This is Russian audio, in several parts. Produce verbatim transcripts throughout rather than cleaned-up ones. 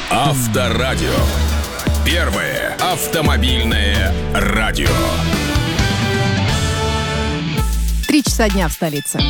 Авторадио. Первое автомобильное радио. Три часа дня в столице.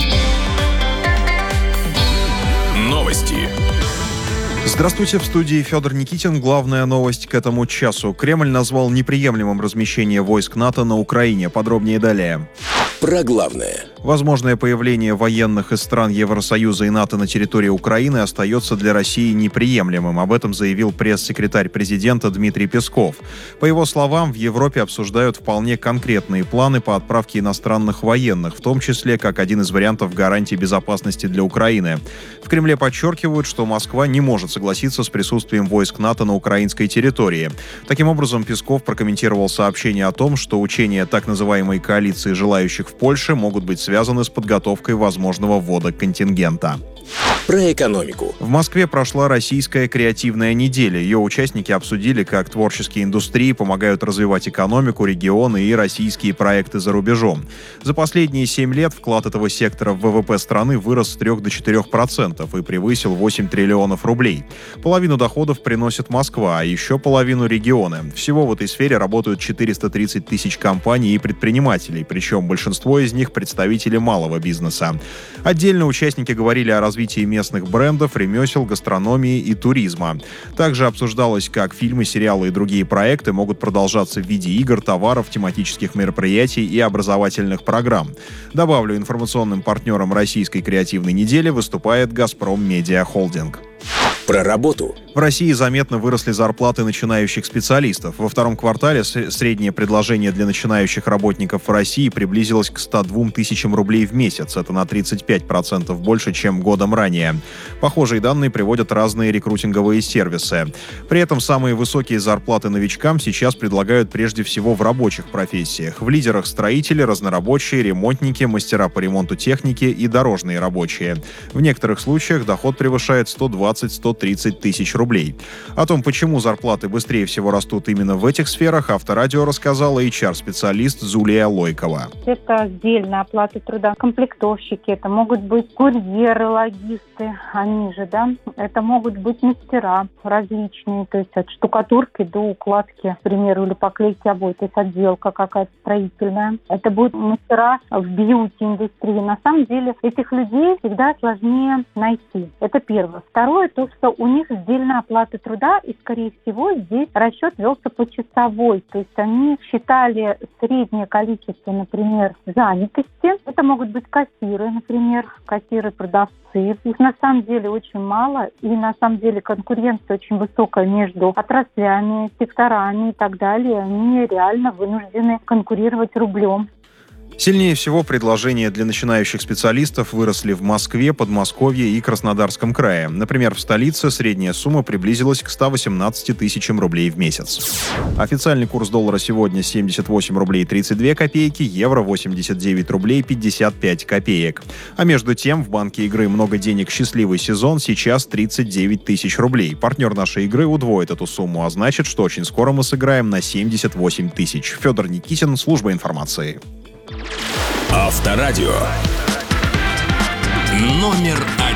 Новости. Здравствуйте, в студии Федор Никитин. Главная новость к этому часу. Кремль назвал неприемлемым размещение войск НАТО на Украине. Подробнее далее. Про главное. Возможное появление военных из стран Евросоюза и НАТО на территории Украины остается для России неприемлемым. Об этом заявил пресс-секретарь президента Дмитрий Песков. По его словам, в Европе обсуждают вполне конкретные планы по отправке иностранных военных, в том числе как один из вариантов гарантии безопасности для Украины. В Кремле подчеркивают, что Москва не может согласиться с присутствием войск НАТО на украинской территории. Таким образом, Песков прокомментировал сообщение о том, что учения так называемой коалиции желающих в Польше могут быть связаны с подготовкой возможного ввода контингента. Про экономику. В Москве прошла российская креативная неделя. Ее участники обсудили, как творческие индустрии помогают развивать экономику, регионы и российские проекты за рубежом. За последние семь лет вклад этого сектора в ВВП страны вырос с трёх до четырёх процентов и превысил восемь триллионов рублей. Половину доходов приносит Москва, а еще половину регионы. Всего в этой сфере работают четыреста тридцать тысяч компаний и предпринимателей, причем большинство из них представители малого бизнеса. Отдельно участники говорили о развитии местных брендов, ремесел, гастрономии и туризма. Также обсуждалось, как фильмы, сериалы и другие проекты могут продолжаться в виде игр, товаров, тематических мероприятий и образовательных программ. Добавлю, информационным партнером российской креативной недели выступает «Газпром Медиа Холдинг». Про работу. В России заметно выросли зарплаты начинающих специалистов. Во втором квартале среднее предложение для начинающих работников в России приблизилось к ста двум тысячам рублей в месяц. Это на тридцать пять процентов больше, чем годом ранее. Похожие данные приводят разные рекрутинговые сервисы. При этом самые высокие зарплаты новичкам сейчас предлагают прежде всего в рабочих профессиях. В лидерах строители, разнорабочие, ремонтники, мастера по ремонту техники и дорожные рабочие. В некоторых случаях доход превышает сто двадцать - сто тридцать тысяч рублей. О том, почему зарплаты быстрее всего растут именно в этих сферах, Авторадио рассказала эйч ар-специалист Зулия Лойкова. Это сдельная оплата труда, комплектовщики, это могут быть курьеры, логисты, они же, да, это могут быть мастера различные, то есть от штукатурки до укладки, к примеру, или поклейки обои, то есть отделка какая-то строительная. Это будут мастера в бьюти-индустрии. На самом деле этих людей всегда сложнее найти. Это первое. Второе, то, что у них сдельная оплата труда, и, скорее всего, здесь расчет велся почасовой. То есть они считали среднее количество, например, занятости. Это могут быть кассиры, например, кассиры-продавцы. Их на самом деле очень мало, и на самом деле конкуренция очень высокая между отраслями, секторами и так далее. Они реально вынуждены конкурировать рублем. Сильнее всего предложения для начинающих специалистов выросли в Москве, Подмосковье и Краснодарском крае. Например, в столице средняя сумма приблизилась к ста восемнадцати тысячам рублей в месяц. Официальный курс доллара сегодня семьдесят восемь рублей тридцать две копейки, евро восемьдесят девять рублей пятьдесят пять копеек. А между тем в банке игры «Много денег. Счастливый сезон» сейчас тридцать девять тысяч рублей. Партнер нашей игры удвоит эту сумму, а значит, что очень скоро мы сыграем на семьдесят восемь тысяч. Федор Никитин, служба информации. Авторадио. Номер один.